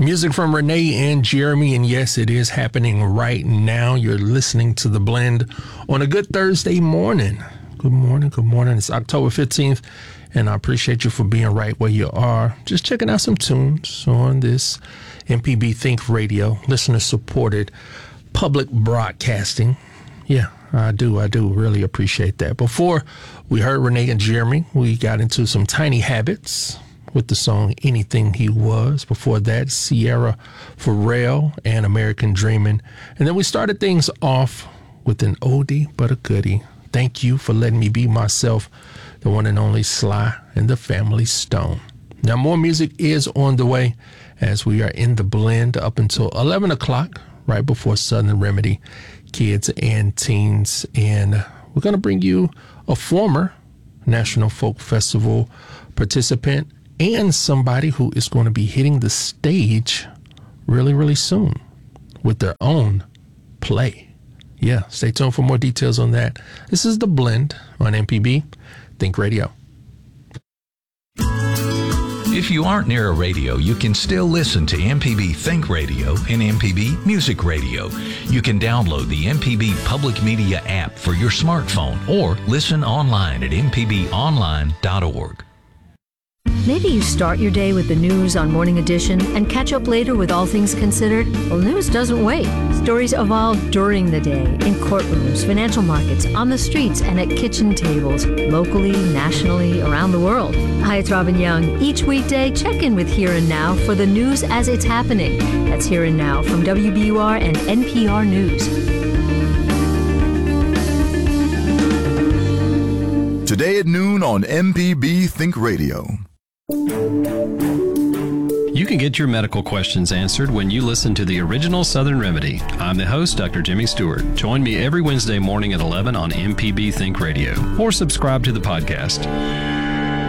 Music from Renee and Jeremy, and yes, it is happening right now. You're listening to The Blend on a good Thursday morning. Good morning, good morning. It's October 15th, and I appreciate you for being right where you are. Just checking out some tunes on this MPB Think Radio, listener-supported public broadcasting. Yeah, I do really appreciate that. Before we heard Renee and Jeremy, we got into some Tiny Habits with the song Anything He Was. Before that, Sierra Pharrell and American Dreamin'. And then we started things off with an oldie but a goodie. Thank You for Letting Me Be Myself, the one and only Sly and the Family Stone. Now, more music is on the way as we are in the blend up until 11 o'clock, right before Southern Remedy, Kids and Teens. And we're going to bring you a former National Folk Festival participant and somebody who is going to be hitting the stage really, really soon with their own play. Yeah, stay tuned for more details on that. This is The Blend on MPB Think Radio. If you aren't near a radio, you can still listen to MPB Think Radio and MPB Music Radio. You can download the MPB Public Media app for your smartphone or listen online at mpbonline.org. Maybe you start your day with the news on Morning Edition and catch up later with All Things Considered. Well, news doesn't wait. Stories evolve during the day, in courtrooms, financial markets, on the streets, and at kitchen tables, locally, nationally, around the world. Hi, it's Robin Young. Each weekday, check in with Here and Now for the news as it's happening. That's Here and Now from WBUR and NPR News. Today at noon on MPB Think Radio. You can get your medical questions answered when you listen to the original Southern Remedy. I'm the host, Dr. Jimmy Stewart. Join me every Wednesday morning at 11 on MPB Think Radio, or subscribe to the podcast.